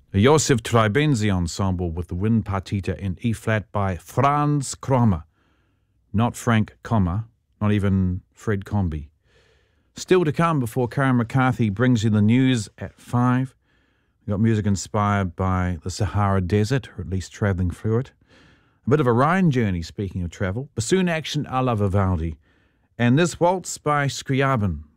A Josef Tribenzi ensemble with the wind partita in E-flat by Franz Krommer. Not Frank Kommer, not even Fred Comby. Still to come before Karen McCarthy brings you the news at 5. We've got music inspired by the Sahara Desert, or at least travelling through it. A bit of a Rhine journey, speaking of travel. Bassoon action a la Vivaldi. And this waltz by Scriabin.